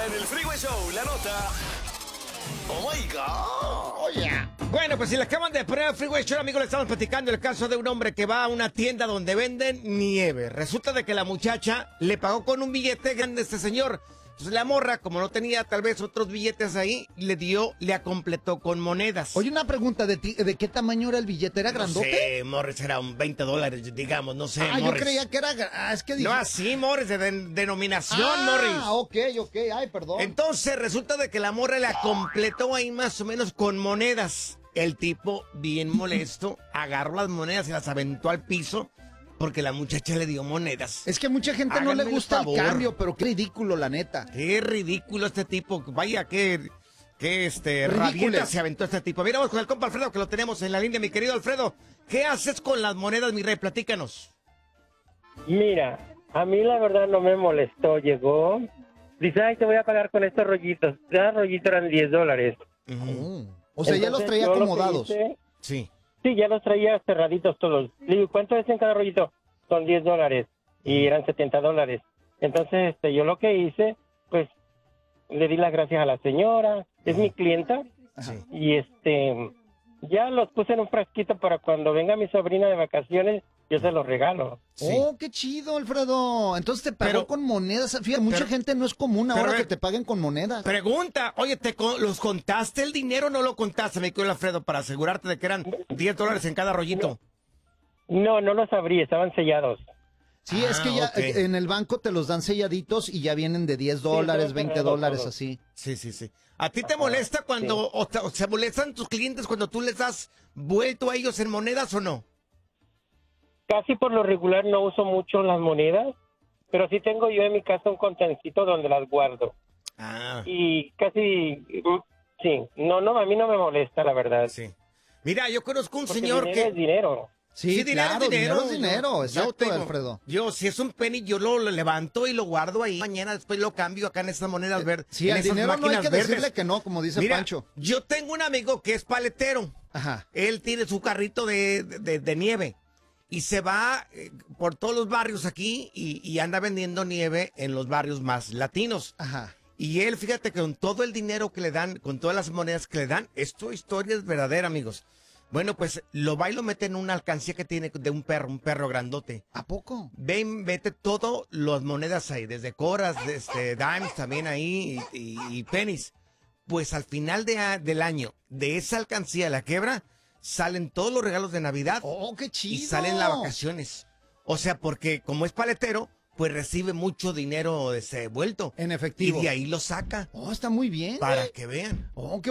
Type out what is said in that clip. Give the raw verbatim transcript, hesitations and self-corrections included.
En el Freeway Show, la nota. Oh my God. Oh, yeah. Bueno, pues si le acaban de poner al Freeway Show, amigos, le estamos platicando el caso de un hombre que va a una tienda donde venden nieve. Resulta de que la muchacha le pagó con un billete grande a este señor. Entonces la morra, como no tenía tal vez otros billetes ahí, le dio, le acompletó con monedas. Oye, una pregunta, ¿de ti, ¿de qué tamaño era el billete? ¿Era grandote? No sé, Morris, era un veinte dólares, digamos, no sé, Ah, Morris. yo creía que era... Ah, es que dije... No, así, Morris, de, de denominación, ah, Morris. Ah, ok, ok, ay, perdón. Entonces, resulta de que la morra la completó ahí más o menos con monedas. El tipo, bien molesto, agarró las monedas y las aventó al piso porque la muchacha le dio monedas. Es que a mucha gente Háganme no le gusta el el, favor. cambio, pero qué ridículo, la neta. Qué ridículo este tipo. Vaya, qué, qué este, Ridículo. rabieta se aventó este tipo. Mira, vamos con el compa Alfredo, que lo tenemos en la línea, mi querido Alfredo. ¿Qué haces con las monedas, mi rey? Platícanos. Mira, a mí la verdad no me molestó. Llegó, dice, ay, te voy a pagar con estos rollitos. Cada rollito eran diez dólares. Uh-huh. Oh. O sea, ya los Entonces, traía yo lo que acomodados. hice- Sí. Sí, ya los traía cerraditos todos. Le digo, ¿cuánto es en cada rollito? Son diez dólares y eran setenta dólares. Entonces, este, yo lo que hice, pues, le di las gracias a la señora, es mi clienta, Sí. y este, ya los puse en un frasquito para cuando venga mi sobrina de vacaciones, yo se los regalo. Sí. Oh, qué chido, Alfredo. Entonces te pagó Pero- con monedas. Fíjate, mucha pero- gente no es común pero, ahora eh, que te paguen con monedas. Pregunta, oye, ¿te con- ¿los contaste el dinero o no lo contaste, mi querido Alfredo, para asegurarte de que eran diez dólares en cada rollito? No, no los abrí, estaban sellados. Sí, es Ah, que ya ok. eh, en el banco te los dan selladitos y ya vienen de diez dólares, son veinte cerrados dólares, todos. así. Sí, sí, sí. ¿A ti te molesta cuando, o, te- o se molestan tus clientes cuando tú les das vuelto a ellos en monedas o no? Casi por lo regular no uso mucho las monedas, pero sí tengo yo en mi casa un contencito donde las guardo. Ah, Y casi, mm, sí, no, no, a mí no me molesta, la verdad. sí. Mira, yo conozco un Porque señor dinero que... es dinero. Sí, claro, dinero es dinero, Yo- exacto, yo tengo- Alfredo. Yo, si es un penny, yo lo, lo levanto y lo guardo ahí. Mañana después lo cambio acá en estas monedas verdes. Sí, en al esas dinero no hay máquinas que verdes. decirle que no, como dice Mira, Pancho. yo tengo un amigo que es paletero. Ajá. Él tiene su carrito de, de- de nieve y se va eh, por todos los barrios aquí y, y anda vendiendo nieve en los barrios más latinos. Ajá. Y él, fíjate que con todo el dinero que le dan, con todas las monedas que le dan, esto historia es verdadera, amigos. Bueno, pues lo va y lo mete en una alcancía que tiene de un perro, un perro grandote. ¿A poco? Ven, vete todo las monedas ahí, desde coras, este, dimes también ahí y, y- y pennies. Pues al final de a- del año, de esa alcancía, la quebra, salen todos los regalos de Navidad Oh, qué chido. y salen las vacaciones. O sea, porque como es paletero, pues recibe mucho dinero devuelto. En Y efectivo. de ahí lo saca, Oh, está muy bien. para eh. que vean. Oh, qué